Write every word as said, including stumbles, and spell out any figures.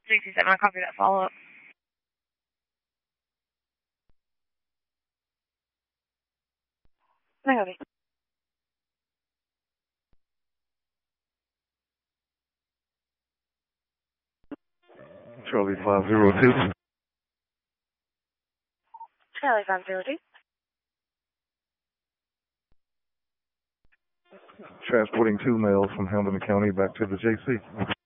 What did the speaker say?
J C seven, I copy that follow-up. I copy. Charlie five zero two. Charlie five zero two. Transporting two males from Hamilton County back to the J C.